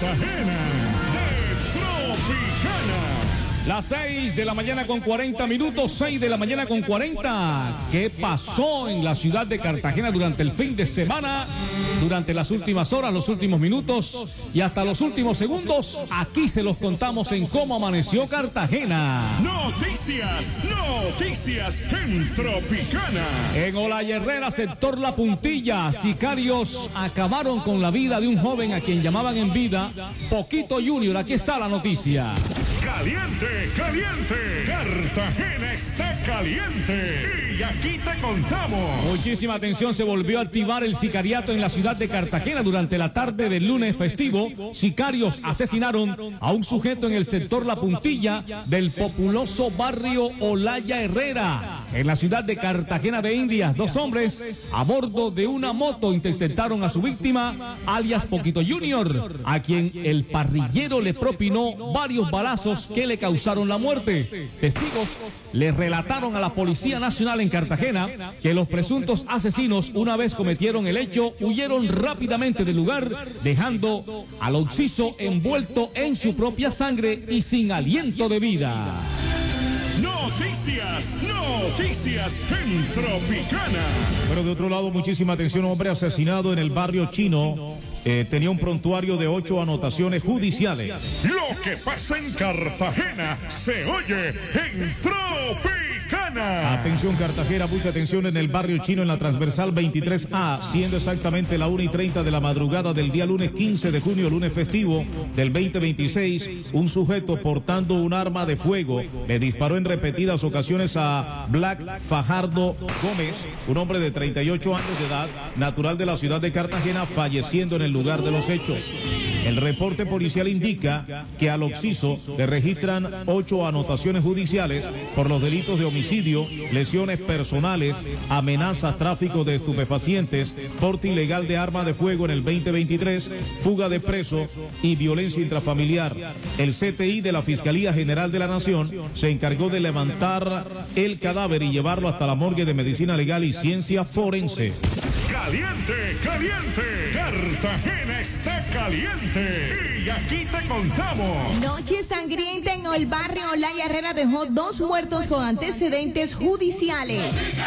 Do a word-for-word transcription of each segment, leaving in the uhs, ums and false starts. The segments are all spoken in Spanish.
Cartagena de Tropicana. Las seis de la mañana con cuarenta minutos, seis de la mañana con cuarenta. ¿Qué pasó en la ciudad de Cartagena durante el fin de semana? Durante las últimas horas, los últimos minutos y hasta los últimos segundos, aquí se los contamos en Cómo Amaneció Cartagena. Noticias, noticias en Tropicana. En Olaya Herrera, sector La Puntilla, sicarios acabaron con la vida de un joven a quien llamaban en vida Poquito Junior. Aquí está la noticia. Caliente, caliente, Cartagena está caliente y aquí te contamos. Muchísima atención, se volvió a activar el sicariato en la ciudad de Cartagena durante la tarde del lunes festivo. Sicarios asesinaron a un sujeto en el sector La Puntilla del populoso barrio Olaya Herrera, en la ciudad de Cartagena de Indias. Dos hombres a bordo de una moto interceptaron a su víctima, alias Poquito Junior, a quien el parrillero le propinó varios balazos que le causaron la muerte. Testigos le relataron a la Policía Nacional en Cartagena que los presuntos asesinos, una vez cometieron el hecho, huyeron rápidamente del lugar, dejando al occiso envuelto en su propia sangre y sin aliento de vida. Noticias, noticias en Tropicana. Pero de otro lado, muchísima atención, hombre asesinado en el barrio chino. Eh, tenía un prontuario de ocho anotaciones judiciales. Lo que pasa en Cartagena se oye en Tropicana. Atención Cartagena, mucha atención en el barrio chino en la transversal veintitrés A, siendo exactamente la una y treinta de la madrugada del día lunes quince de junio, lunes festivo del veinte veintiséis, un sujeto portando un arma de fuego le disparó en repetidas ocasiones a Black Fajardo Gómez, un hombre de treinta y ocho años de edad, natural de la ciudad de Cartagena, falleciendo en el lugar de los hechos. El reporte policial indica que al occiso le registran ocho anotaciones judiciales por los delitos de homicidio, lesiones personales, amenazas, tráfico de estupefacientes, porte ilegal de arma de fuego en el veinte veintitrés, fuga de preso y violencia intrafamiliar. El C T I de la Fiscalía General de la Nación se encargó de levantar el cadáver y llevarlo hasta la morgue de Medicina Legal y Ciencia Forense. Caliente, caliente, Cartagena está caliente y aquí te contamos. Noche sangrienta en el barrio Olaya Herrera dejó dos muertos con antecedentes judiciales.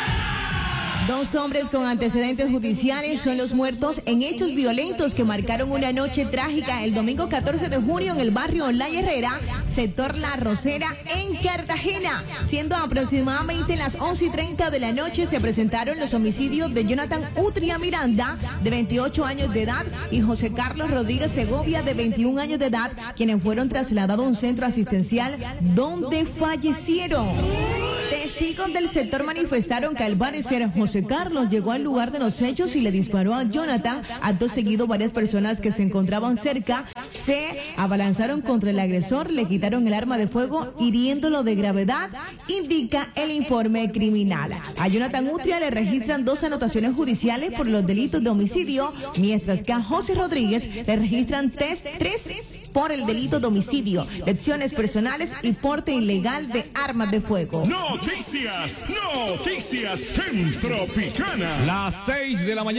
Dos hombres con antecedentes judiciales son los muertos en hechos violentos que marcaron una noche trágica el domingo catorce de junio en el barrio Olaya Herrera, sector La Rosera, en Cartagena. Siendo aproximadamente las once y treinta de la noche, se presentaron los homicidios de Jonathan Utria Miranda, de veintiocho años de edad, y José Carlos Rodríguez Segovia, de veintiún años de edad, quienes fueron trasladados a un centro asistencial donde fallecieron. Testigos del sector manifestaron que al parecer José Carlos llegó al lugar de los hechos y le disparó a Jonathan. Acto seguido, varias personas que se encontraban cerca se abalanzaron contra el agresor, le quitaron el arma de fuego, hiriéndolo de gravedad, indica el informe criminal. A Jonathan Utria le registran dos anotaciones judiciales por los delitos de homicidio, mientras que a José Rodríguez le registran tres por el delito de homicidio, lesiones personales y porte ilegal de armas de fuego. Noticias, noticias en Tropicana. Las seis de la mañana.